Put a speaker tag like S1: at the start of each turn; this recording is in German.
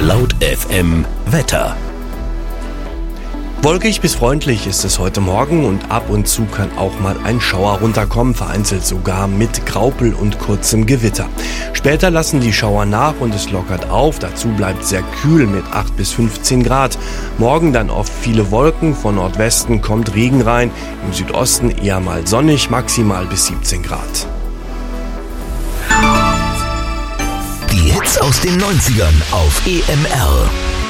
S1: Laut FM Wetter.
S2: Wolkig bis freundlich ist es heute Morgen und ab und zu kann auch mal ein Schauer runterkommen, vereinzelt sogar mit Graupel und kurzem Gewitter. Später lassen die Schauer nach und es lockert auf, dazu bleibt sehr kühl mit 8 bis 15 Grad. Morgen dann oft viele Wolken, von Nordwesten kommt Regen rein, im Südosten eher mal sonnig, maximal bis 17 Grad.
S1: Die Hits aus den 90ern auf EMR.